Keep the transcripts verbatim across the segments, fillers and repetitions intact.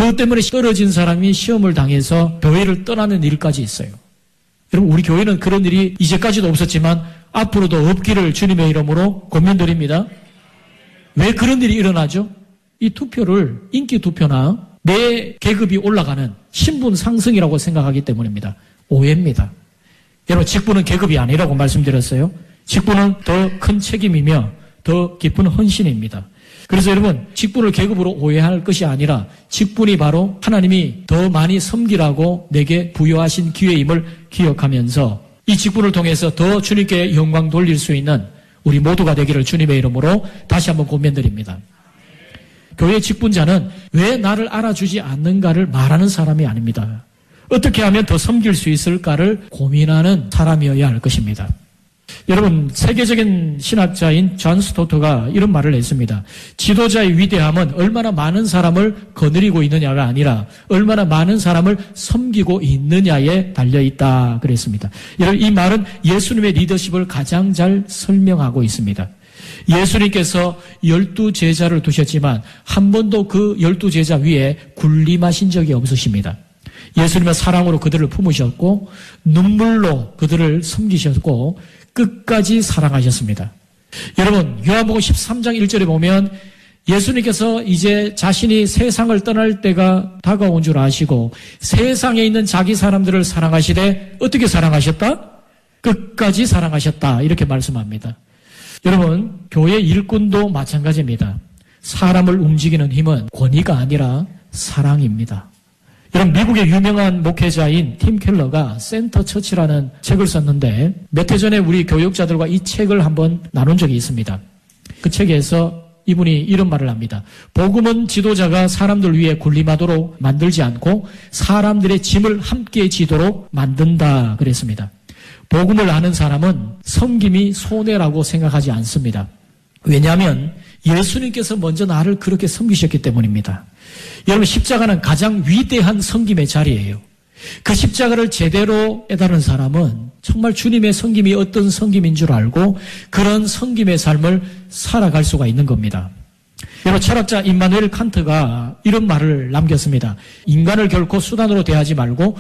그것 때문에 떨어진 사람이 시험을 당해서 교회를 떠나는 일까지 있어요. 여러분, 우리 교회는 그런 일이 이제까지도 없었지만 앞으로도 없기를 주님의 이름으로 권면드립니다. 왜 그런 일이 일어나죠? 이 투표를 인기 투표나 내 계급이 올라가는 신분 상승이라고 생각하기 때문입니다. 오해입니다. 여러분, 직분은 계급이 아니라고 말씀드렸어요. 직분은 더 큰 책임이며 더 깊은 헌신입니다. 그래서 여러분, 직분을 계급으로 오해할 것이 아니라 직분이 바로 하나님이 더 많이 섬기라고 내게 부여하신 기회임을 기억하면서 이 직분을 통해서 더 주님께 영광 돌릴 수 있는 우리 모두가 되기를 주님의 이름으로 다시 한번 권면드립니다. 교회 직분자는 왜 나를 알아주지 않는가를 말하는 사람이 아닙니다. 어떻게 하면 더 섬길 수 있을까를 고민하는 사람이어야 할 것입니다. 여러분, 세계적인 신학자인 존 스토트가 이런 말을 했습니다. 지도자의 위대함은 얼마나 많은 사람을 거느리고 있느냐가 아니라 얼마나 많은 사람을 섬기고 있느냐에 달려있다 그랬습니다. 여러분, 이 말은 예수님의 리더십을 가장 잘 설명하고 있습니다. 예수님께서 열두 제자를 두셨지만 한 번도 그 열두 제자 위에 군림하신 적이 없으십니다. 예수님은 사랑으로 그들을 품으셨고 눈물로 그들을 섬기셨고 끝까지 사랑하셨습니다. 여러분, 요한복음 십삼 장 일 절에 보면 예수님께서 이제 자신이 세상을 떠날 때가 다가온 줄 아시고 세상에 있는 자기 사람들을 사랑하시되 어떻게 사랑하셨다? 끝까지 사랑하셨다. 이렇게 말씀합니다. 여러분, 교회 일꾼도 마찬가지입니다. 사람을 움직이는 힘은 권위가 아니라 사랑입니다. 여러분, 미국의 유명한 목회자인 팀 켈러가 센터 처치라는 책을 썼는데 몇 해 전에 우리 교육자들과 이 책을 한번 나눈 적이 있습니다. 그 책에서 이분이 이런 말을 합니다. 복음은 지도자가 사람들 위해 군림하도록 만들지 않고 사람들의 짐을 함께 지도록 만든다 그랬습니다. 복음을 아는 사람은 섬김이 손해라고 생각하지 않습니다. 왜냐하면 예수님께서 먼저 나를 그렇게 섬기셨기 때문입니다. 여러분, 십자가는 가장 위대한 섬김의 자리예요. 그 십자가를 제대로 깨달은 사람은 정말 주님의 섬김이 어떤 섬김인 줄 알고 그런 섬김의 삶을 살아갈 수가 있는 겁니다. 여러분, 철학자 임마누엘 칸트가 이런 말을 남겼습니다. 인간을 결코 수단으로 대하지 말고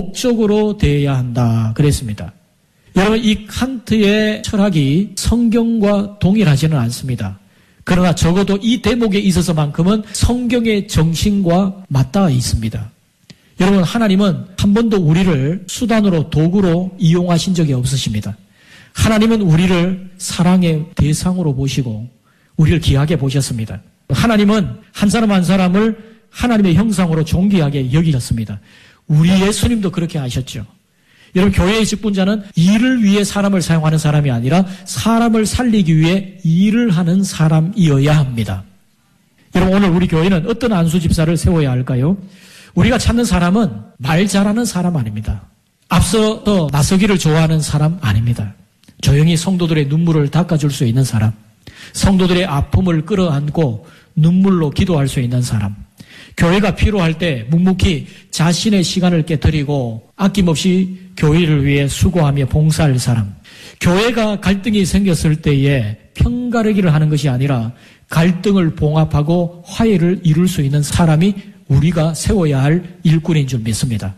목적으로 대해야 한다 그랬습니다. 여러분, 이 칸트의 철학이 성경과 동일하지는 않습니다. 그러나 적어도 이 대목에 있어서만큼은 성경의 정신과 맞닿아 있습니다. 여러분, 하나님은 한 번도 우리를 수단으로 도구로 이용하신 적이 없으십니다. 하나님은 우리를 사랑의 대상으로 보시고 우리를 귀하게 보셨습니다. 하나님은 한 사람 한 사람을 하나님의 형상으로 존귀하게 여기셨습니다. 우리 예수님도 그렇게 하셨죠. 여러분, 교회의 직분자는 일을 위해 사람을 사용하는 사람이 아니라 사람을 살리기 위해 일을 하는 사람이어야 합니다. 여러분, 오늘 우리 교회는 어떤 안수 집사를 세워야 할까요? 우리가 찾는 사람은 말 잘하는 사람 아닙니다. 앞서서 나서기를 좋아하는 사람 아닙니다. 조용히 성도들의 눈물을 닦아줄 수 있는 사람, 성도들의 아픔을 끌어안고 눈물로 기도할 수 있는 사람, 교회가 필요할 때 묵묵히 자신의 시간을 깨뜨리고 아낌없이 교회를 위해 수고하며 봉사할 사람, 교회가 갈등이 생겼을 때에 편가르기를 하는 것이 아니라 갈등을 봉합하고 화해를 이룰 수 있는 사람이 우리가 세워야 할 일꾼인 줄 믿습니다.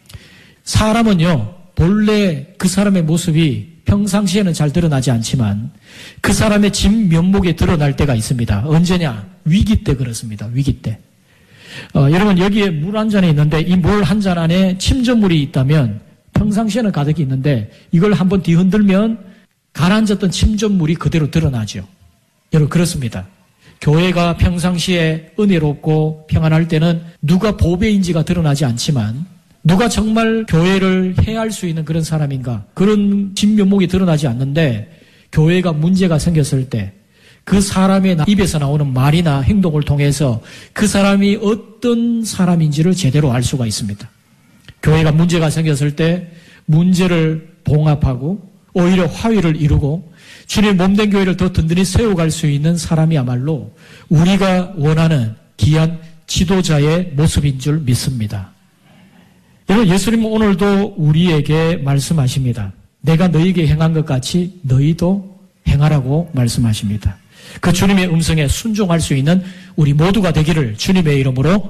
사람은요, 본래 그 사람의 모습이 평상시에는 잘 드러나지 않지만 그 사람의 진 면목에 드러날 때가 있습니다. 언제냐? 위기 때 그렇습니다. 위기 때. 어, 여러분, 여기에 물 한 잔이 있는데 이 물 한 잔 안에 침전물이 있다면 평상시에는 가득히 있는데 이걸 한번 뒤흔들면 가라앉았던 침전물이 그대로 드러나죠. 여러분, 그렇습니다. 교회가 평상시에 은혜롭고 평안할 때는 누가 보배인지가 드러나지 않지만 누가 정말 교회를 해할 수 있는 그런 사람인가, 그런 진면목이 드러나지 않는데 교회가 문제가 생겼을 때 그 사람의 입에서 나오는 말이나 행동을 통해서 그 사람이 어떤 사람인지를 제대로 알 수가 있습니다. 교회가 문제가 생겼을 때 문제를 봉합하고 오히려 화해를 이루고 주님의 몸된 교회를 더 든든히 세워갈 수 있는 사람이야말로 우리가 원하는 귀한 지도자의 모습인 줄 믿습니다. 여러분, 예수님은 오늘도 우리에게 말씀하십니다. 내가 너희에게 행한 것 같이 너희도 행하라고 말씀하십니다. 그 주님의 음성에 순종할 수 있는 우리 모두가 되기를 주님의 이름으로